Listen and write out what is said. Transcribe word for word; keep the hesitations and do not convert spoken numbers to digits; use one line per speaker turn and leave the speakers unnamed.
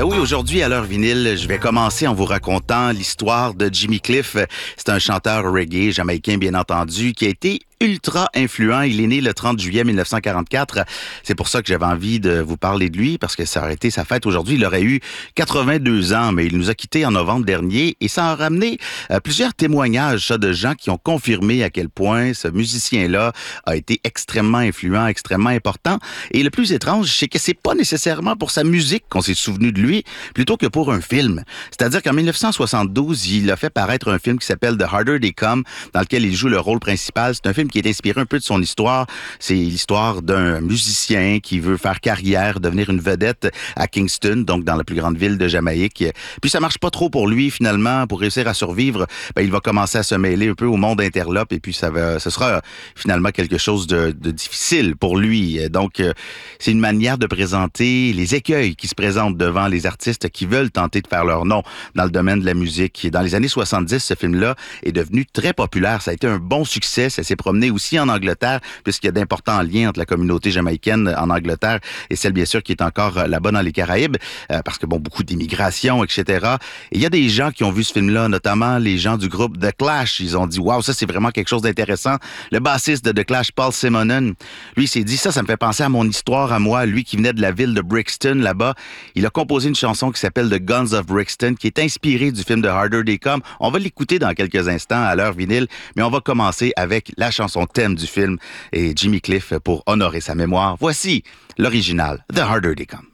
Ben oui, aujourd'hui, à l'heure vinyle, je vais commencer en vous racontant l'histoire de Jimmy Cliff. C'est un chanteur reggae jamaïcain, bien entendu, qui a été ultra influent. Il est né le trente juillet mille neuf cent quarante-quatre. C'est pour ça que j'avais envie de vous parler de lui, parce que ça aurait été sa fête aujourd'hui. Il aurait eu quatre-vingt-deux ans, mais il nous a quittés en novembre dernier et ça a ramené euh, plusieurs témoignages ça, de gens qui ont confirmé à quel point ce musicien-là a été extrêmement influent, extrêmement important. Et le plus étrange, c'est que c'est pas nécessairement pour sa musique qu'on s'est souvenu de lui, plutôt que pour un film. C'est-à-dire qu'en mille neuf cent soixante-douze, il a fait paraître un film qui s'appelle The Harder They Come, dans lequel il joue le rôle principal. C'est un film qui est inspiré un peu de son histoire. C'est l'histoire d'un musicien qui veut faire carrière, devenir une vedette à Kingston, donc dans la plus grande ville de Jamaïque. Puis ça marche pas trop pour lui, finalement. Pour réussir à survivre, ben, il va commencer à se mêler un peu au monde interlope et puis ça va, ce sera finalement quelque chose de, de difficile pour lui. Donc, euh, c'est une manière de présenter les écueils qui se présentent devant les artistes qui veulent tenter de faire leur nom dans le domaine de la musique. Dans les années soixante-dix, ce film-là est devenu très populaire. Ça a été un bon succès. Ça s'est promené aussi en Angleterre, puisqu'il y a d'importants liens entre la communauté jamaïcaine en Angleterre et celle, bien sûr, qui est encore là-bas dans les Caraïbes, euh, parce que, bon, beaucoup d'immigration, et cetera. Et il y a des gens qui ont vu ce film-là, notamment les gens du groupe The Clash. Ils ont dit, waouh, ça, c'est vraiment quelque chose d'intéressant. Le bassiste de The Clash, Paul Simonon, lui, il s'est dit, ça, ça me fait penser à mon histoire, à moi, lui qui venait de la ville de Brixton, là-bas. Il a composé une chanson qui s'appelle The Guns of Brixton, qui est inspirée du film The Harder They Come. On va l'écouter dans quelques instants à l'heure vinyle, mais on va commencer avec la chanson thème du film et Jimmy Cliff pour honorer sa mémoire. Voici l'original, The Harder They Come.